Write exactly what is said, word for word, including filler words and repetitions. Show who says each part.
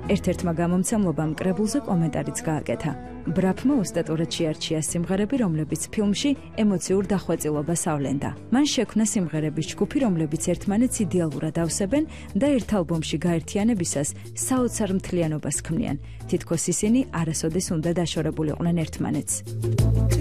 Speaker 1: ერთ-ერთმა გამომცემლობამ კრებულზე კომენტარიც გააკეთა. ბრაფმა ოსტატურად შეარჩია სიმღერები, რომლებიც ფილმში ემოციურ დახვეწილობას ავლენდა. მან შექმნა სიმღერების ჯგუფი, რომლებიც ერთმანეთს იდეალურად ავსებენ და ერთ ალბომში გაერთიანებისას საოცარ მთლიანობას ქმნიან. თითქოს ისინი არასოდეს უნდა დაშორებულიყვნენ ერთმანეთს.